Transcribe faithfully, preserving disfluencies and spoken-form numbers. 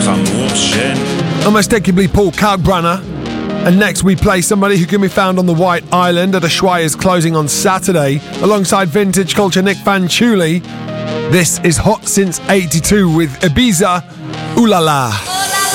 Unmistakably Paul Kalkbrenner. And next we play somebody who can be found on the White Island at Ushuaia's closing on Saturday, alongside Vintage Culture Nick Fanciulli. This is Hot Since eighty-two with Ibiza Ooh La La.